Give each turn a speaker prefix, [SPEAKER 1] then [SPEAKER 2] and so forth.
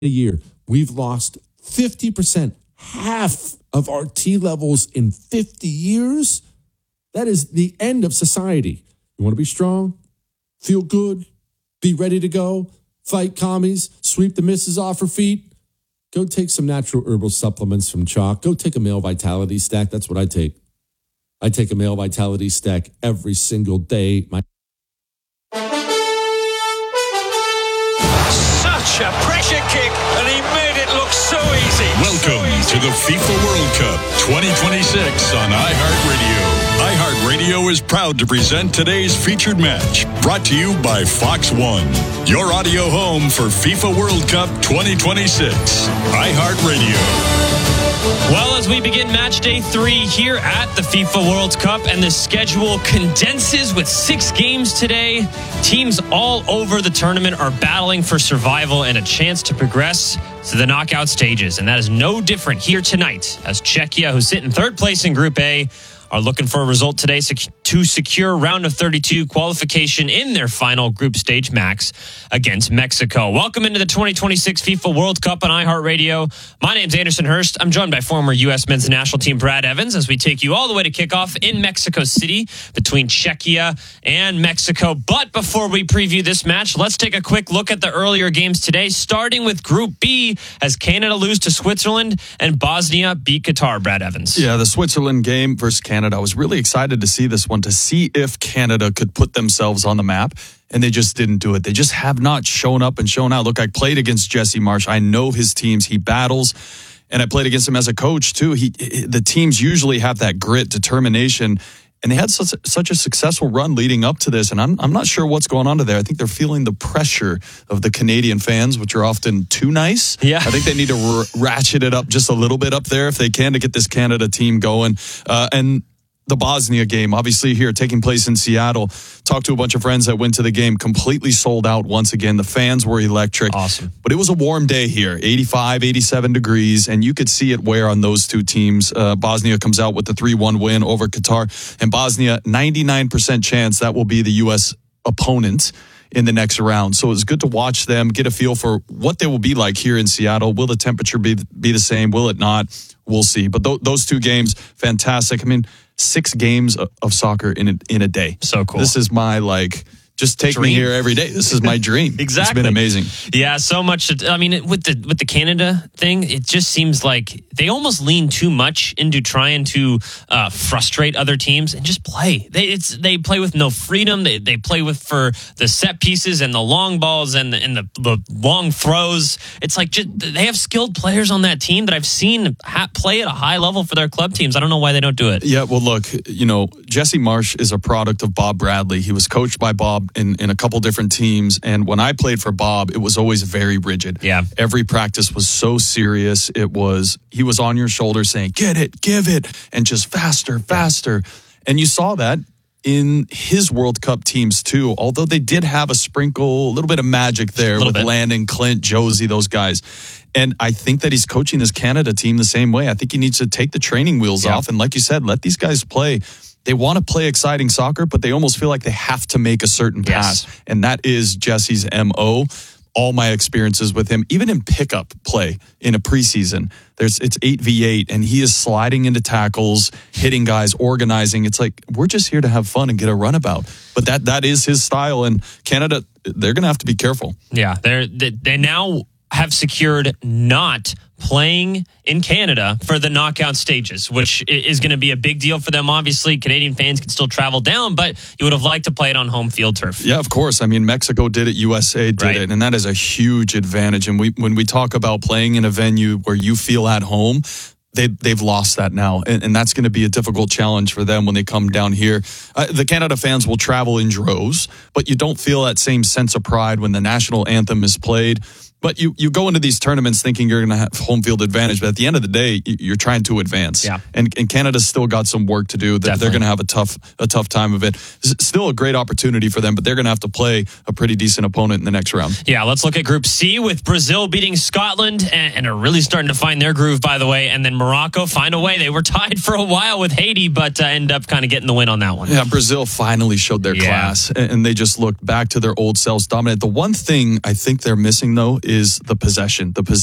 [SPEAKER 1] a year. We've lost 50%, half of our T levels in 50 years. That is the end of society. You want to be strong, feel good, be ready to go, fight commies, sweep the misses off her feet. Go take some natural herbal supplements from Chalk. Go take a male vitality stack. That's what I take. I take a male vitality stack every single day.
[SPEAKER 2] Such a pressure kick, and he made it look so easy.
[SPEAKER 3] Welcome to the FIFA World Cup 2026 on iHeartRadio. iHeartRadio is proud to present today's featured match, brought to you by Fox One, your audio home for FIFA World Cup 2026. iHeartRadio.
[SPEAKER 4] Well, as we begin match day 3 here at the FIFA World Cup, and the schedule condenses with 6 games today, teams all over the tournament are battling for survival and a chance to progress to the knockout stages. And that is no different here tonight, as Czechia, who sit in 3rd place in Group A, are looking for a result today to secure round of 32 qualification in their final group stage max against Mexico. Welcome into the 2026 FIFA World Cup on iHeartRadio. My name's Anderson Hurst. I'm joined by former U.S. men's national team Brad Evans as we take you all the way to kickoff in Mexico City between Czechia and Mexico. But before we preview this match, let's take a quick look at the earlier games today, starting with Group B as Canada lose to Switzerland and Bosnia beat Qatar. Brad Evans.
[SPEAKER 5] Yeah, the Switzerland game versus Canada. I was really excited to see this one, to see if Canada could put themselves on the map, and they just didn't do it. They just have not shown up and shown out. Look, I played against Jesse Marsch. I know his teams. He battles, and I played against him as a coach too. The teams usually have that grit, determination, and they had such a successful run leading up to this, and I'm not sure what's going on to there. I think they're feeling the pressure of the Canadian fans, which are often too nice.
[SPEAKER 4] Yeah.
[SPEAKER 5] I think they need to ratchet it up just a little bit up there if they can to get this Canada team going. And the Bosnia game, obviously here, taking place in Seattle. Talked to a bunch of friends that went to the game, completely sold out once again. The fans were electric.
[SPEAKER 4] Awesome.
[SPEAKER 5] But it was a warm day here, 85, 87 degrees, and you could see it wear on those two teams. Bosnia comes out with the 3-1 win over Qatar, and Bosnia, 99% chance that will be the U.S. opponent in the next round. So it's good to watch them, get a feel for what they will be like here in Seattle. Will the temperature be the same? Will it not? We'll see. But those two games, fantastic. I mean, 6 games of soccer in a day.
[SPEAKER 4] So cool.
[SPEAKER 5] This is my, just take
[SPEAKER 4] dream.
[SPEAKER 5] me here every day. This is my dream.
[SPEAKER 4] Exactly.
[SPEAKER 5] It's been amazing.
[SPEAKER 4] Yeah, so much. I mean, with the Canada thing, it just seems like they almost lean too much into trying to frustrate other teams and just play. They play with no freedom. They play for the set pieces and the long balls and the long throws. It's like they have skilled players on that team that I've seen play at a high level for their club teams. I don't know why they don't do it.
[SPEAKER 5] Yeah, well, look, Jesse Marsch is a product of Bob Bradley. He was coached by Bob in a couple different teams, and when I played for Bob, it was always very rigid.
[SPEAKER 4] Yeah.
[SPEAKER 5] Every practice was so serious. He was on your shoulder saying, get it, give it, and just faster. And you saw that in his World Cup teams too, although they did have a little bit of magic there with Landon, Clint, Josie, those guys. And I think that he's coaching this Canada team the same way. I think he needs to take the training wheels off, and like you said, let these guys play. They want to play exciting soccer, but they almost feel like they have to make a certain pass. And that is Jesse's MO. All my experiences with him, even in pickup play in a preseason, it's 8v8, and he is sliding into tackles, hitting guys, organizing. It's like, we're just here to have fun and get a runabout. But that is his style, and Canada, they're going to have to be careful.
[SPEAKER 4] Yeah, they now have secured not playing in Canada for the knockout stages, which is going to be a big deal for them. Obviously, Canadian fans can still travel down, but you would have liked to play it on home field turf.
[SPEAKER 5] Yeah, of course. I mean, Mexico did it, USA did it, and that is a huge advantage. And when we talk about playing in a venue where you feel at home, they've lost that now, and that's going to be a difficult challenge for them when they come down here. The Canada fans will travel in droves, but you don't feel that same sense of pride when the national anthem is played. But you go into these tournaments thinking you're going to have home field advantage, but at the end of the day, you're trying to advance.
[SPEAKER 4] Yeah.
[SPEAKER 5] And Canada's still got some work to do. They're going to have a tough time of it. It's still a great opportunity for them, but they're going to have to play a pretty decent opponent in the next round.
[SPEAKER 4] Yeah, let's look at Group C with Brazil beating Scotland and are really starting to find their groove, by the way. And then Morocco find a way. They were tied for a while with Haiti, but end up kind of getting the win on that one.
[SPEAKER 5] Yeah, Brazil finally showed their class, and they just looked back to their old selves dominant. The one thing I think they're missing, though, is the possession. The